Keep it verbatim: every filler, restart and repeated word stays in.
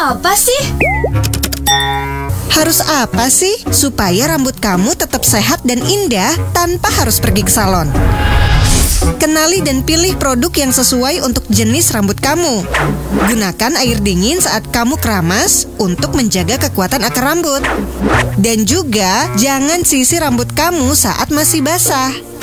apa sih? Harus apa sih supaya rambut kamu tetap sehat dan indah tanpa harus pergi ke salon? Kenali dan pilih produk yang sesuai untuk jenis rambut kamu. Gunakan air dingin saat kamu keramas untuk menjaga kekuatan akar rambut. Dan juga jangan sisir rambut kamu saat masih basah.